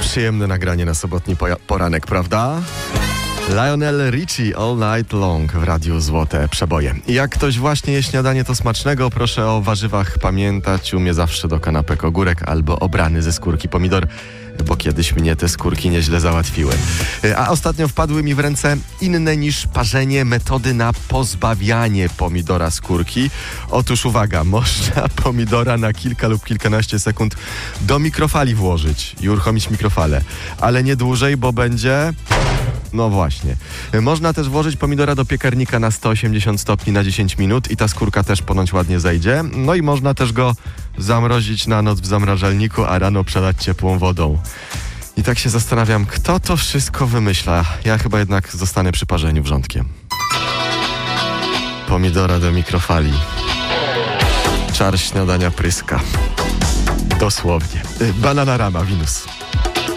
Przyjemne nagranie na sobotni poranek, prawda? Lionel Richie All Night Long w Radiu Złote Przeboje. I jak ktoś właśnie je śniadanie, to smacznego. Proszę o warzywach pamiętać. U mnie zawsze do kanapek ogórek albo obrany ze skórki pomidor, bo kiedyś mnie te skórki nieźle załatwiły. A ostatnio wpadły mi w ręce inne niż parzenie metody na pozbawianie pomidora skórki. Otóż uwaga, można pomidora na kilka lub kilkanaście sekund do mikrofali włożyć i uruchomić mikrofalę, ale nie dłużej, bo będzie... No właśnie. Można też włożyć pomidora do piekarnika na 180 stopni na 10 minut i ta skórka też ponoć ładnie zejdzie. No i można też go zamrozić na noc w zamrażalniku, a rano przelać ciepłą wodą. I tak się zastanawiam, kto to wszystko wymyśla. Ja chyba jednak zostanę przy parzeniu wrzątkiem. Pomidora do mikrofali. Czar śniadania pryska. Dosłownie. Bananarama, Winus.